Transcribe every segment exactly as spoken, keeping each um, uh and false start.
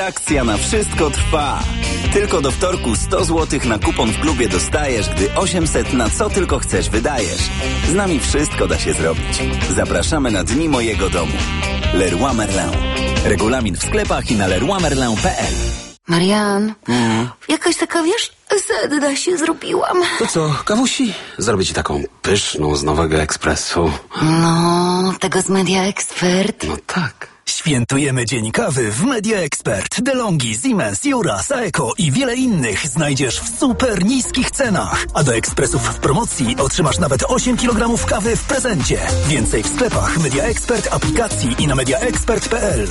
Akcja na wszystko trwa. Tylko do wtorku sto złotych na kupon w klubie dostajesz, gdy osiemset na co tylko chcesz wydajesz. Z nami wszystko da się zrobić. Zapraszamy na Dni Mojego Domu. Leroy Merlin. Regulamin w sklepach i na leroy merlin kropka p l. Marian, mm. jakaś taka, wiesz, sedna się zrobiłam. To co, kawusi? Zrobię ci taką pyszną z Nowego Ekspresu. No, tego z Media Expert. No tak. Świętujemy Dzień Kawy w Media Expert. DeLonghi, Siemens, Jura, Saeco i wiele innych znajdziesz w super niskich cenach. A do ekspresów w promocji otrzymasz nawet osiem kilogramów kawy w prezencie. Więcej w sklepach Media Expert, aplikacji i na media expert kropka p l.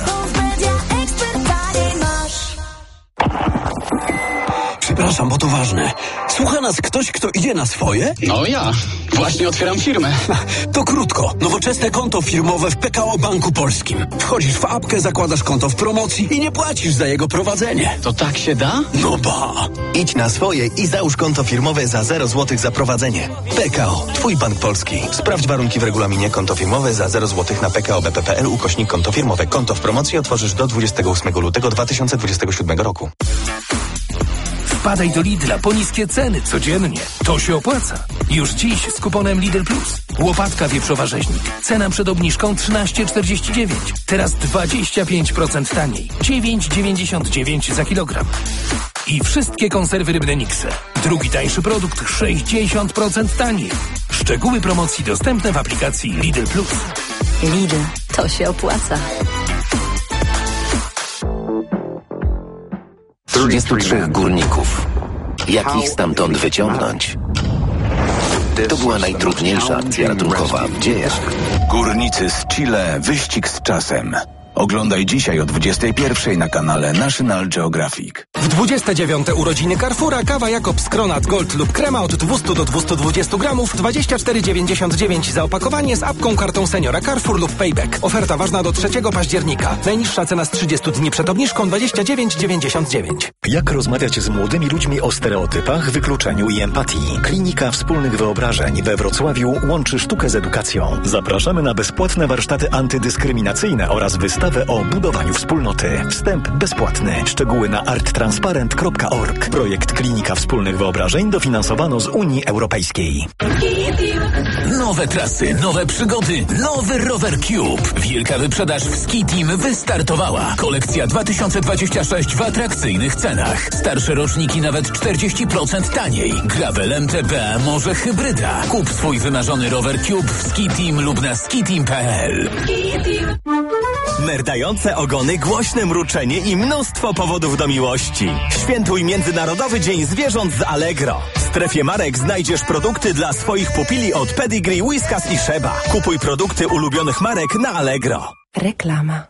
Przepraszam, bo to ważne. Słucha nas ktoś, kto idzie na swoje? No ja. Właśnie otwieram firmę. To krótko. Nowoczesne konto firmowe w P K O Banku Polskim. Wchodzisz w apkę, zakładasz konto w promocji i nie płacisz za jego prowadzenie. To tak się da? No ba. Idź na swoje i załóż konto firmowe za zero złotych za prowadzenie. P K O. Twój bank polski. Sprawdź warunki w regulaminie. Konto firmowe za zero złotych na p k o b p kropka p l ukośnik konto firmowe. Konto w promocji otworzysz do dwudziestego ósmego lutego dwa tysiące dwudziestego siódmego roku. Wpadaj do Lidla po niskie ceny codziennie. To się opłaca. Już dziś z kuponem Lidl Plus. Łopatka wieprzowa rzeźnik. Cena przed obniżką trzynaście czterdzieści dziewięć. Teraz dwadzieścia pięć procent taniej. dziewięć dziewięćdziesiąt dziewięć za kilogram. I wszystkie konserwy rybne Nixe. Drugi tańszy produkt sześćdziesiąt procent taniej. Szczegóły promocji dostępne w aplikacji Lidl Plus. Lidl, to się opłaca. trzydziestu trzech górników. Jak ich stamtąd wyciągnąć? To była najtrudniejsza akcja ratunkowa w dziejach. Górnicy z Chile. Wyścig z czasem. Oglądaj dzisiaj o dwudziestej pierwszej na kanale National Geographic. W dwudzieste dziewiąte urodziny Carrefoura kawa Jakobs Kronat Gold lub krema od dwieście do dwustu dwudziestu gramów dwadzieścia cztery dziewięćdziesiąt dziewięć za opakowanie z apką, kartą seniora Carrefour lub Payback. Oferta ważna do trzeciego października. Najniższa cena z trzydziestu dni przed obniżką dwadzieścia dziewięć dziewięćdziesiąt dziewięć. Jak rozmawiać z młodymi ludźmi o stereotypach, wykluczeniu i empatii? Klinika Wspólnych Wyobrażeń we Wrocławiu łączy sztukę z edukacją. Zapraszamy na bezpłatne warsztaty antydyskryminacyjne oraz wystawę o budowaniu wspólnoty. Wstęp bezpłatny. Szczegóły na art transparent kropka org. Projekt Klinika Wspólnych Wyobrażeń dofinansowano z Unii Europejskiej. Nowe trasy, nowe przygody, nowy Rower Cube. Wielka wyprzedaż w Ski Team wystartowała. Kolekcja dwa tysiące dwadzieścia sześć w atrakcyjnych cenach. Starsze roczniki nawet czterdzieści procent taniej. Gravel, M T B, może hybryda. Kup swój wymarzony Rower Cube w Ski Team lub na skiteam kropka p l. Merdające ogony, głośne mruczenie i mnóstwo powodów do miłości. Świętuj Międzynarodowy Dzień Zwierząt z Allegro. W strefie marek znajdziesz produkty dla swoich pupili od Pedigree, Whiskas i Sheba. Kupuj produkty ulubionych marek na Allegro. Reklama.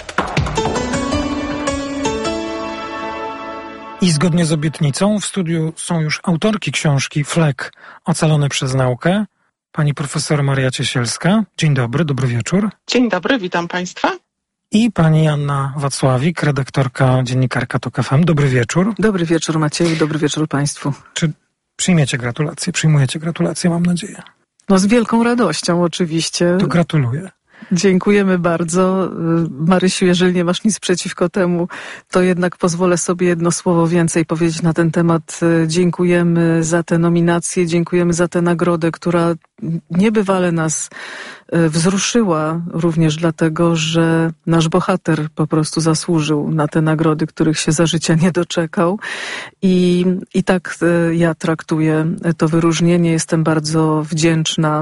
I zgodnie z obietnicą w studiu są już autorki książki Flek ocalone przez naukę. Pani profesor Maria Ciesielska. Dzień dobry, dobry wieczór. Dzień dobry, witam Państwa. I pani Anna Wacławik, redaktorka, dziennikarka TOK F M. Dobry wieczór. Dobry wieczór Macieju, dobry wieczór Państwu. Czy przyjmiecie gratulacje? Przyjmujecie gratulacje, mam nadzieję. No z wielką radością oczywiście. To gratuluję. Dziękujemy bardzo. Marysiu, jeżeli nie masz nic przeciwko temu, to jednak pozwolę sobie jedno słowo więcej powiedzieć na ten temat. Dziękujemy za tę nominację, dziękujemy za tę nagrodę, która niebywale nas wzruszyła, również dlatego, że nasz bohater po prostu zasłużył na te nagrody, których się za życia nie doczekał. I, i tak ja traktuję to wyróżnienie. Jestem bardzo wdzięczna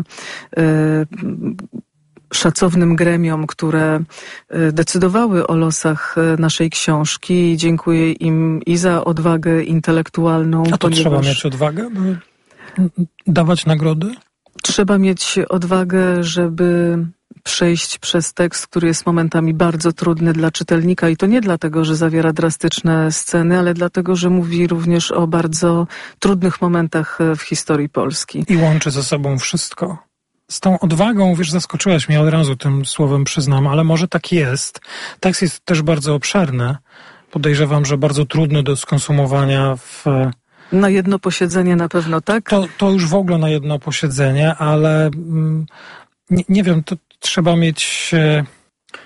szacownym gremiom, które decydowały o losach naszej książki. Dziękuję im i za odwagę intelektualną. A to ponieważ trzeba mieć odwagę, by dawać nagrody? Trzeba mieć odwagę, żeby przejść przez tekst, który jest momentami bardzo trudny dla czytelnika i to nie dlatego, że zawiera drastyczne sceny, ale dlatego, że mówi również o bardzo trudnych momentach w historii Polski. I łączy ze sobą wszystko. Z tą odwagą, wiesz, zaskoczyłaś mnie od razu tym słowem, przyznam, ale może tak jest. Tekst jest też bardzo obszerny. Podejrzewam, że bardzo trudny do skonsumowania w... Na jedno posiedzenie na pewno, tak? To, to już w ogóle na jedno posiedzenie, ale mm, nie, nie wiem, to trzeba mieć...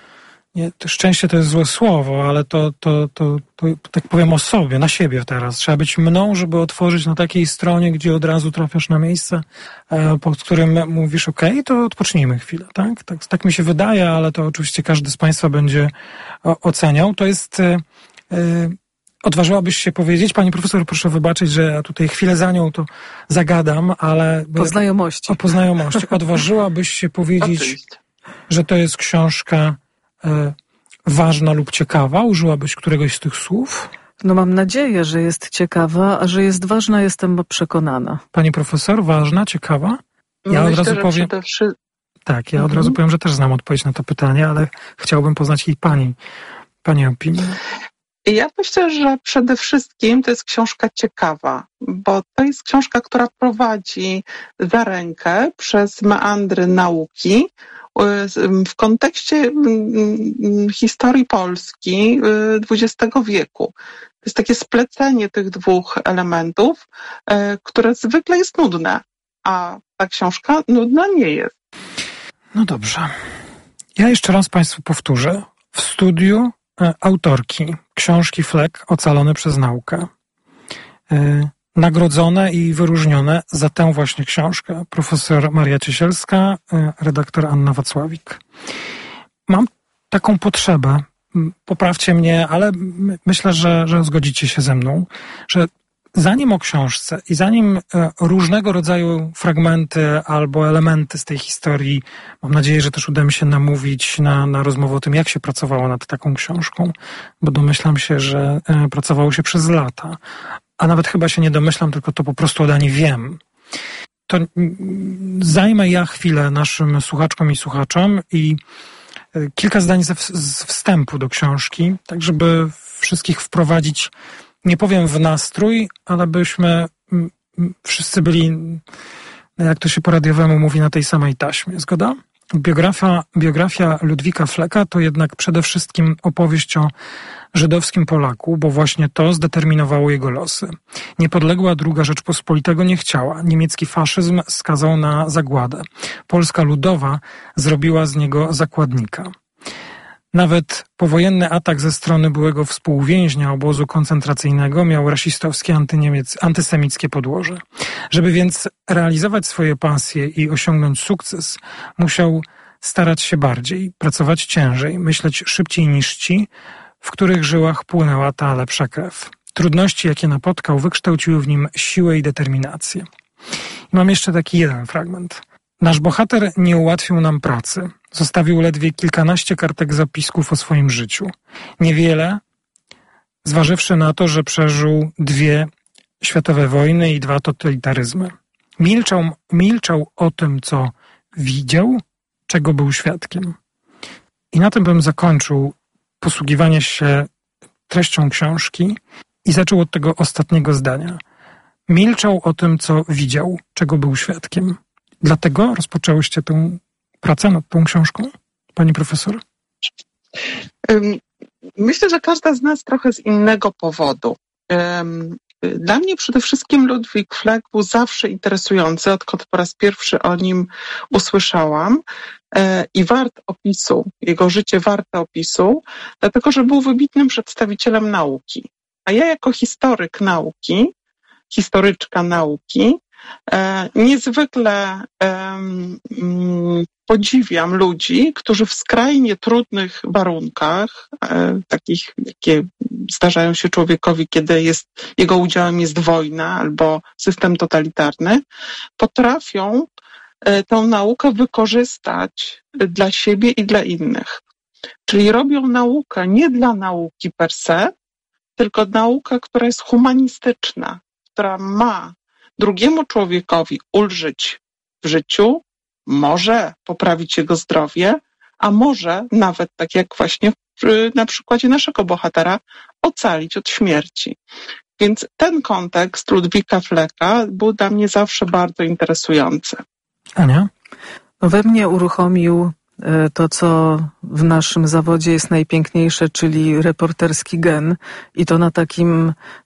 nie, to szczęście to jest złe słowo, ale to, to, to, to, to tak powiem o sobie, na siebie teraz. Trzeba być mną, żeby otworzyć na takiej stronie, gdzie od razu trafiasz na miejsce, e, pod którym mówisz, okej, okay, to odpocznijmy chwilę, tak? tak? Tak mi się wydaje, ale to oczywiście każdy z Państwa będzie o, oceniał. To jest... E, e, Odważyłabyś się powiedzieć, pani profesor, proszę wybaczyć, że ja tutaj chwilę za nią to zagadam, ale... Po znajomości. O, po znajomości. Odważyłabyś się powiedzieć, że to jest książka e, ważna lub ciekawa? Użyłabyś któregoś z tych słów? No mam nadzieję, że jest ciekawa, a że jest ważna, jestem przekonana. Pani profesor, ważna, ciekawa? Ja Myślę, od razu powiem... Wszy... Tak, ja od mhm. razu powiem, że też znam odpowiedź na to pytanie, ale chciałbym poznać jej pani, pani opinię. Ja myślę, że przede wszystkim to jest książka ciekawa, bo to jest książka, która prowadzi za rękę przez meandry nauki w kontekście historii Polski dwudziestego wieku. To jest takie splecenie tych dwóch elementów, które zwykle jest nudne, a ta książka nudna nie jest. No dobrze. Ja jeszcze raz Państwu powtórzę. W studiu autorki książki Flek Ocalony przez naukę. Nagrodzone i wyróżnione za tę właśnie książkę profesor Maria Ciesielska, redaktor Anna Wacławik. Mam taką potrzebę, poprawcie mnie, ale myślę, że, że zgodzicie się ze mną, że zanim o książce i zanim różnego rodzaju fragmenty albo elementy z tej historii, mam nadzieję, że też uda mi się namówić na, na rozmowę o tym, jak się pracowało nad taką książką, bo domyślam się, że pracowało się przez lata, a nawet chyba się nie domyślam, tylko to po prostu ode mnie wiem. To zajmę ja chwilę naszym słuchaczkom i słuchaczom i kilka zdań ze, z wstępu do książki, tak żeby wszystkich wprowadzić, nie powiem w nastrój, ale byśmy wszyscy byli, jak to się po radiowemu mówi, na tej samej taśmie. Zgoda? Biografia, biografia Ludwika Fleka to jednak przede wszystkim opowieść o żydowskim Polaku, bo właśnie to zdeterminowało jego losy. Niepodległa druga Rzeczpospolita go nie chciała. Niemiecki faszyzm skazał na zagładę. Polska Ludowa zrobiła z niego zakładnika. Nawet powojenny atak ze strony byłego współwięźnia obozu koncentracyjnego miał rasistowskie, antyniemiec, antysemickie podłoże. Żeby więc realizować swoje pasje i osiągnąć sukces, musiał starać się bardziej, pracować ciężej, myśleć szybciej niż ci, w których żyłach płynęła ta lepsza krew. Trudności, jakie napotkał, wykształciły w nim siłę i determinację. I mam jeszcze taki jeden fragment. Nasz bohater nie ułatwił nam pracy. Zostawił ledwie kilkanaście kartek zapisków o swoim życiu. Niewiele, zważywszy na to, że przeżył dwie światowe wojny i dwa totalitaryzmy. Milczał, milczał o tym, co widział, czego był świadkiem. I na tym bym zakończył posługiwanie się treścią książki i zaczął od tego ostatniego zdania. Milczał o tym, co widział, czego był świadkiem. Dlatego rozpoczęłyście tę pracę nad tą książką, pani profesor? Myślę, że każda z nas trochę z innego powodu. Dla mnie przede wszystkim Ludwik Flek był zawsze interesujący, odkąd po raz pierwszy o nim usłyszałam i wart opisu, jego życie warte opisu, dlatego że był wybitnym przedstawicielem nauki. A ja jako historyk nauki, historyczka nauki, niezwykle um, podziwiam ludzi, którzy w skrajnie trudnych warunkach, e, takich, jakie zdarzają się człowiekowi, kiedy jest, jego udziałem jest wojna albo system totalitarny, potrafią e, tę naukę wykorzystać dla siebie i dla innych. Czyli robią naukę nie dla nauki per se, tylko naukę, która jest humanistyczna, która ma drugiemu człowiekowi ulżyć w życiu, może poprawić jego zdrowie, a może nawet, tak jak właśnie na przykładzie naszego bohatera, ocalić od śmierci. Więc ten kontekst Ludwika Fleka był dla mnie zawsze bardzo interesujący. Ania? We mnie uruchomił to, co w naszym zawodzie jest najpiękniejsze, czyli reporterski gen i to na takim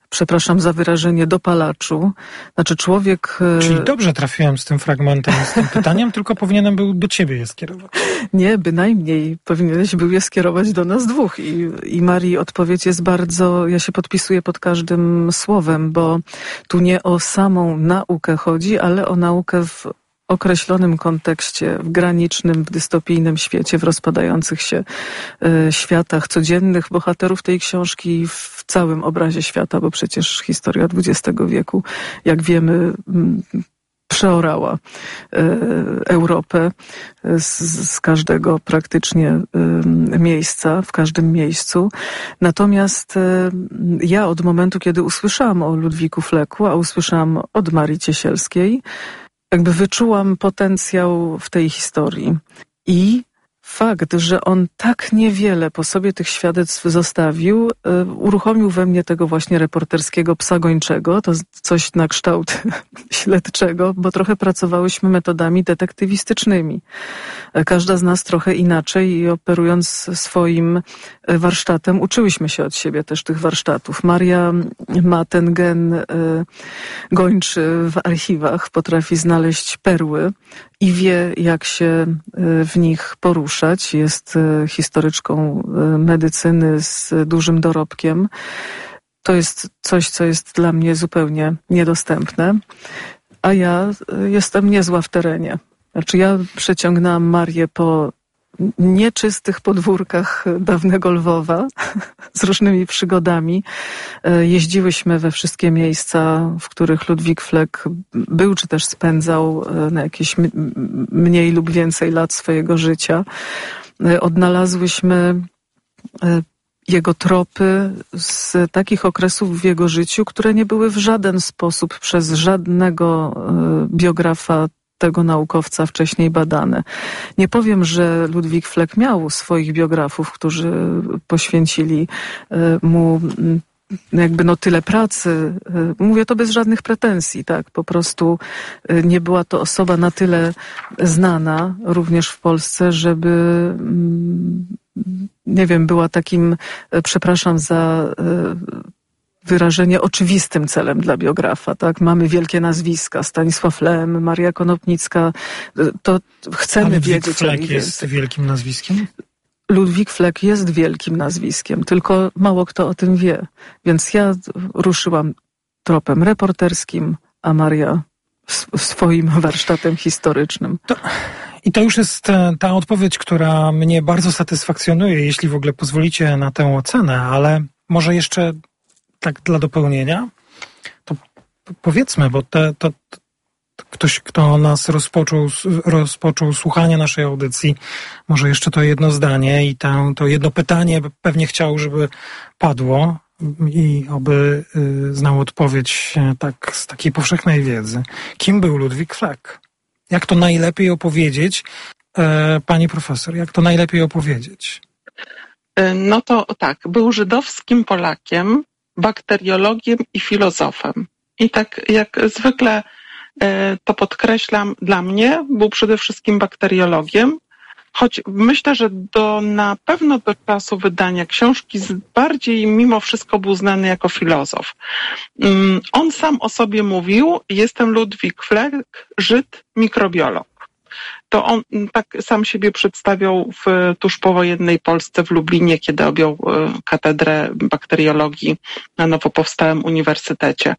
przepraszam za wyrażenie, dopalaczu. Znaczy człowiek... Czyli dobrze trafiłem z tym fragmentem, z tym pytaniem, tylko powinienem był do ciebie je skierować. Nie, bynajmniej powinieneś był je skierować do nas dwóch. I, i Marii odpowiedź jest bardzo... Ja się podpisuję pod każdym słowem, bo tu nie o samą naukę chodzi, ale o naukę w określonym kontekście, w granicznym, w dystopijnym świecie, w rozpadających się y, światach codziennych bohaterów tej książki, w całym obrazie świata, bo przecież historia dwudziestego wieku, jak wiemy, m, przeorała y, Europę z, z każdego praktycznie y, miejsca, w każdym miejscu. Natomiast y, ja od momentu, kiedy usłyszałam o Ludwiku Flecku, a usłyszałam od Marii Ciesielskiej, jakby wyczułam potencjał w tej historii i fakt, że on tak niewiele po sobie tych świadectw zostawił, uruchomił we mnie tego właśnie reporterskiego psa gończego, to coś na kształt śledczego, bo trochę pracowałyśmy metodami detektywistycznymi. Każda z nas trochę inaczej i operując swoim warsztatem, uczyłyśmy się od siebie też tych warsztatów. Maria ma ten gen gończy w archiwach, potrafi znaleźć perły i wie, jak się w nich poruszać. Jest historyczką medycyny z dużym dorobkiem. To jest coś, co jest dla mnie zupełnie niedostępne, a ja jestem niezła w terenie. Znaczy ja przeciągnęłam Marię po nieczystych podwórkach dawnego Lwowa z różnymi przygodami. Jeździłyśmy we wszystkie miejsca, w których Ludwik Fleck był, czy też spędzał na jakieś mniej lub więcej lat swojego życia. Odnalazłyśmy jego tropy z takich okresów w jego życiu, które nie były w żaden sposób przez żadnego biografa tego naukowca wcześniej badane. Nie powiem, że Ludwik Fleck miał swoich biografów, którzy poświęcili mu jakby no tyle pracy. Mówię to bez żadnych pretensji, tak? Po prostu nie była to osoba na tyle znana również w Polsce, żeby nie wiem, była takim, przepraszam za wyrażenie, oczywistym celem dla biografa, tak? Mamy wielkie nazwiska, Stanisław Lem, Maria Konopnicka, to chcemy Ale Ludwik wiedzieć. Fleck jest wielkim nazwiskiem? Ludwik Fleck jest wielkim nazwiskiem, tylko mało kto o tym wie. Więc ja ruszyłam tropem reporterskim, a Maria swoim warsztatem historycznym. To, I to już jest ta odpowiedź, która mnie bardzo satysfakcjonuje, jeśli w ogóle pozwolicie na tę ocenę, ale może jeszcze tak dla dopełnienia, to powiedzmy, bo te, to, to ktoś, kto nas rozpoczął, rozpoczął słuchanie naszej audycji, może jeszcze to jedno zdanie i to, to jedno pytanie pewnie chciał, żeby padło i oby y, znał odpowiedź tak z takiej powszechnej wiedzy. Kim był Ludwik Fleck? Jak to najlepiej opowiedzieć, e, pani profesor, jak to najlepiej opowiedzieć? No to tak, był żydowskim Polakiem, bakteriologiem i filozofem. I tak jak zwykle to podkreślam, dla mnie był przede wszystkim bakteriologiem, choć myślę, że do, na pewno do czasu wydania książki bardziej mimo wszystko był znany jako filozof. On sam o sobie mówił, jestem Ludwik Fleck, Żyd, mikrobiolog. To on tak sam siebie przedstawiał w tuż powojennej Polsce w Lublinie, kiedy objął katedrę bakteriologii na nowo powstałym uniwersytecie.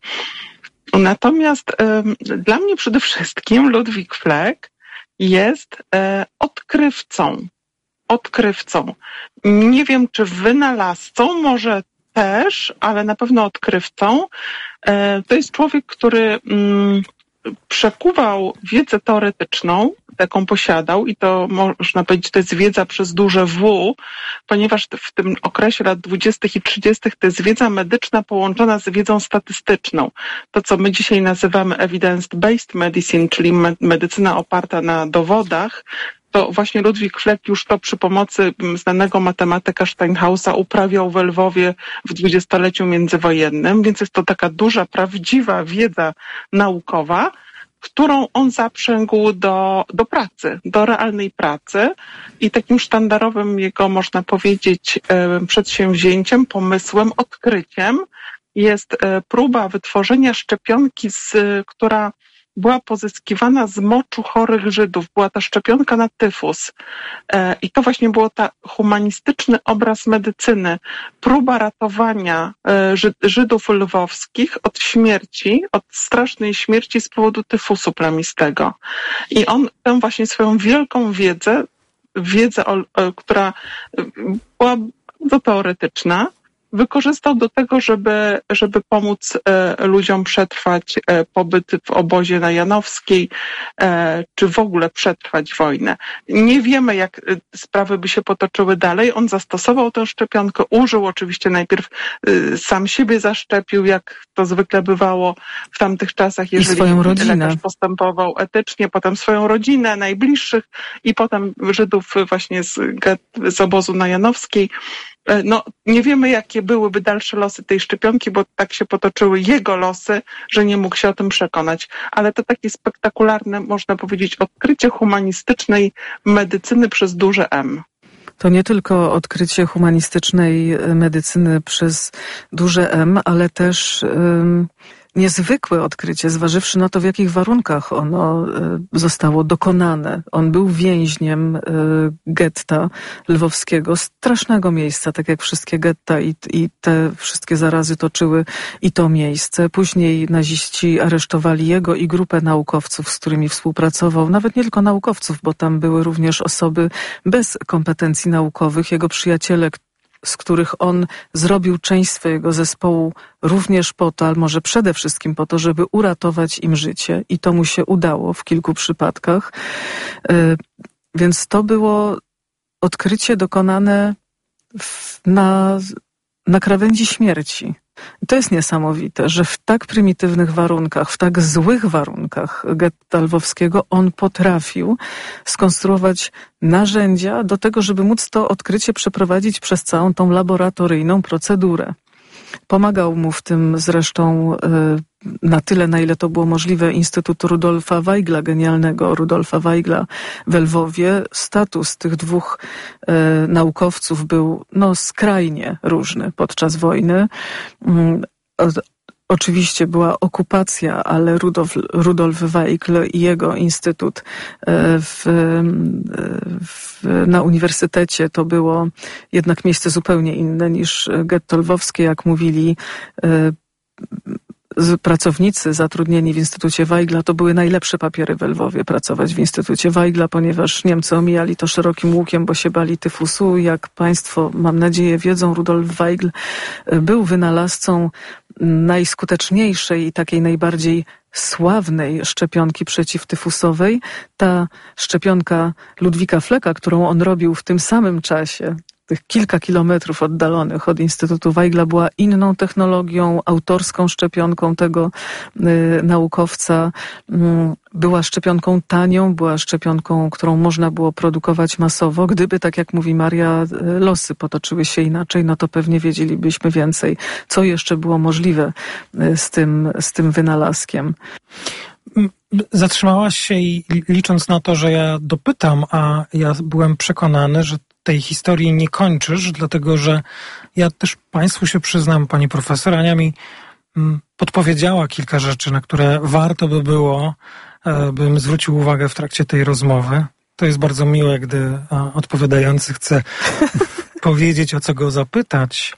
Natomiast y, dla mnie przede wszystkim Ludwik Fleck jest y, odkrywcą. Odkrywcą. Nie wiem, czy wynalazcą, może też, ale na pewno odkrywcą. Y, to jest człowiek, który y, przekuwał wiedzę teoretyczną, jaką posiadał, i to można powiedzieć, to jest wiedza przez duże W, ponieważ w tym okresie lat dwudziestych i trzydziestych to jest wiedza medyczna połączona z wiedzą statystyczną. To, co my dzisiaj nazywamy evidence-based medicine, czyli medycyna oparta na dowodach, to właśnie Ludwik Fleck już to przy pomocy znanego matematyka Steinhausa uprawiał we Lwowie w dwudziestoleciu międzywojennym, więc jest to taka duża, prawdziwa wiedza naukowa, którą on zaprzęgł do, do pracy, do realnej pracy, i takim sztandarowym jego, można powiedzieć, przedsięwzięciem, pomysłem, odkryciem jest próba wytworzenia szczepionki, z, która była pozyskiwana z moczu chorych Żydów. Była ta szczepionka na tyfus. I to właśnie był ta humanistyczny obraz medycyny. Próba ratowania Żydów lwowskich od śmierci, od strasznej śmierci z powodu tyfusu plamistego. I on tę właśnie swoją wielką wiedzę, wiedzę, która była bardzo teoretyczna, wykorzystał do tego, żeby, żeby pomóc e, ludziom przetrwać e, pobyt w obozie na Janowskiej, e, czy w ogóle przetrwać wojnę. Nie wiemy, jak sprawy by się potoczyły dalej. On zastosował tę szczepionkę, użył oczywiście najpierw e, sam siebie zaszczepił, jak to zwykle bywało w tamtych czasach, jeżeli swoją rodzinę. Lekarz postępował etycznie, potem swoją rodzinę, najbliższych i potem Żydów właśnie z, z obozu na Janowskiej. No, nie wiemy, jakie byłyby dalsze losy tej szczepionki, bo tak się potoczyły jego losy, że nie mógł się o tym przekonać. Ale to takie spektakularne, można powiedzieć, odkrycie humanistycznej medycyny przez duże M. To nie tylko odkrycie humanistycznej medycyny przez duże M, ale też um, niezwykłe odkrycie, zważywszy na to, w jakich warunkach ono zostało dokonane. On był więźniem getta lwowskiego, strasznego miejsca, tak jak wszystkie getta i, i te wszystkie zarazy toczyły i to miejsce. Później naziści aresztowali jego i grupę naukowców, z którymi współpracował. Nawet nie tylko naukowców, bo tam były również osoby bez kompetencji naukowych, jego przyjaciele, z których on zrobił część swojego zespołu również po to, ale może przede wszystkim po to, żeby uratować im życie. I to mu się udało w kilku przypadkach. Więc to było odkrycie dokonane w, na, na krawędzi śmierci. I to jest niesamowite, że w tak prymitywnych warunkach, w tak złych warunkach getta lwowskiego on potrafił skonstruować narzędzia do tego, żeby móc to odkrycie przeprowadzić przez całą tą laboratoryjną procedurę. Pomagał mu w tym zresztą na tyle, na ile to było możliwe, Instytut Rudolfa Weigla, genialnego Rudolfa Weigla w Lwowie. Status tych dwóch e, naukowców był no, skrajnie różny podczas wojny. O, oczywiście była okupacja, ale Rudolf, Rudolf Weigl i jego instytut w, w, na uniwersytecie to było jednak miejsce zupełnie inne niż getto lwowskie, jak mówili pracownicy zatrudnieni w Instytucie Weigla. To były najlepsze papiery w Lwowie pracować w Instytucie Weigla, ponieważ Niemcy omijali to szerokim łukiem, bo się bali tyfusu. Jak państwo, mam nadzieję, wiedzą, Rudolf Weigl był wynalazcą najskuteczniejszej i takiej najbardziej sławnej szczepionki przeciwtyfusowej. Ta szczepionka Ludwika Flecka, którą on robił w tym samym czasie, tych kilka kilometrów oddalonych od Instytutu Weigla, była inną technologią, autorską szczepionką tego y, naukowca. Y, była szczepionką tanią, była szczepionką, którą można było produkować masowo. Gdyby, tak jak mówi Maria, y, losy potoczyły się inaczej, no to pewnie wiedzielibyśmy więcej, co jeszcze było możliwe y, z tym, z tym wynalazkiem. Zatrzymałaś się i licząc na to, że ja dopytam, a ja byłem przekonany, że tej historii nie kończysz, dlatego że ja też Państwu się przyznam, pani profesor Ania mi podpowiedziała kilka rzeczy, na które warto by było, bym zwrócił uwagę w trakcie tej rozmowy. To jest bardzo miłe, gdy odpowiadający chce powiedzieć, o co go zapytać.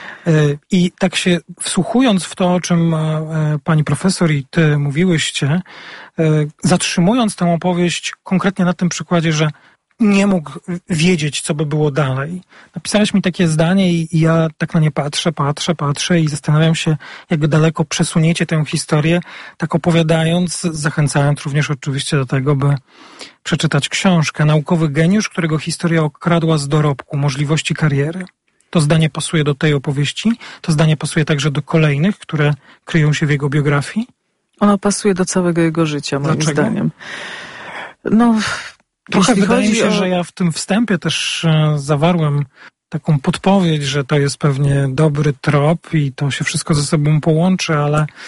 I tak się wsłuchując w to, o czym pani profesor i ty mówiłyście, zatrzymując tę opowieść konkretnie na tym przykładzie, że nie mógł wiedzieć, co by było dalej. Napisałeś mi takie zdanie i ja tak na nie patrzę, patrzę, patrzę i zastanawiam się, jak daleko przesuniecie tę historię, tak opowiadając, zachęcając również oczywiście do tego, by przeczytać książkę Naukowy geniusz, którego historia okradła z dorobku możliwości kariery. To zdanie pasuje do tej opowieści, to zdanie pasuje także do kolejnych, które kryją się w jego biografii. Ono pasuje do całego jego życia, moim Dlaczego? zdaniem. No... Trochę Jeśli wydaje mi się, o... że ja w tym wstępie też e, zawarłem taką podpowiedź, że to jest pewnie dobry trop i to się wszystko ze sobą połączy, ale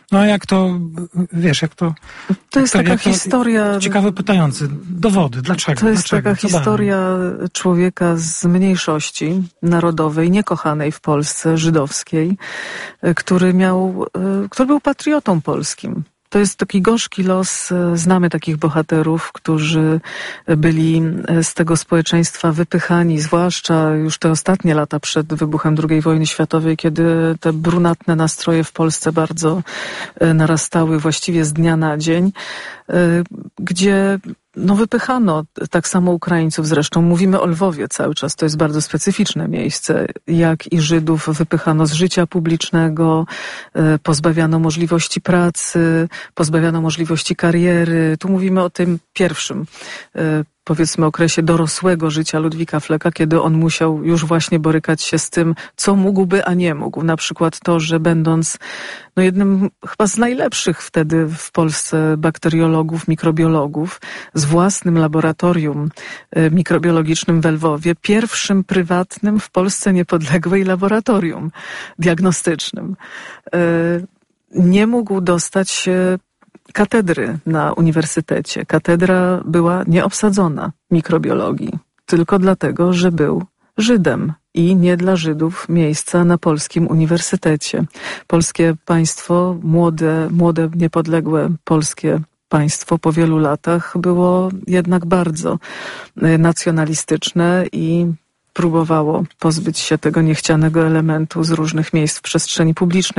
No a jak to, wiesz, jak to... To jest to, taka to, historia... Ciekawe pytający. Dowody. Dlaczego? To jest Dlaczego? taka historia człowieka z mniejszości narodowej, niekochanej w Polsce, żydowskiej, który miał, który był patriotą polskim. To jest taki gorzki los. Znamy takich bohaterów, którzy byli z tego społeczeństwa wypychani, zwłaszcza już te ostatnie lata przed wybuchem drugiej wojny światowej, kiedy te brunatne nastroje w Polsce bardzo narastały właściwie z dnia na dzień, gdzie no wypychano tak samo Ukraińców, zresztą mówimy o Lwowie cały czas, to jest bardzo specyficzne miejsce, jak i Żydów wypychano z życia publicznego, pozbawiano możliwości pracy, pozbawiano możliwości kariery. Tu mówimy o tym pierwszym, powiedzmy, okresie dorosłego życia Ludwika Flecka, kiedy on musiał już właśnie borykać się z tym, co mógłby, a nie mógł. Na przykład to, że będąc no jednym chyba z najlepszych wtedy w Polsce bakteriologów, mikrobiologów, z własnym laboratorium mikrobiologicznym w Lwowie, pierwszym prywatnym w Polsce niepodległej laboratorium diagnostycznym, nie mógł dostać się katedry na uniwersytecie. Katedra była nieobsadzona mikrobiologii, tylko dlatego, że był Żydem i nie dla Żydów miejsca na polskim uniwersytecie. Polskie państwo, młode, młode, niepodległe polskie państwo po wielu latach było jednak bardzo nacjonalistyczne i próbowało pozbyć się tego niechcianego elementu z różnych miejsc w przestrzeni publicznej.